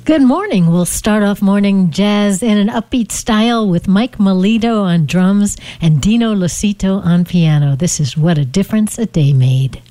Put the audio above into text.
Good morning. We'll start off morning jazz in an upbeat style with Mike Melito on drums and Dino Lucito on piano. This is What a Difference a Day Made.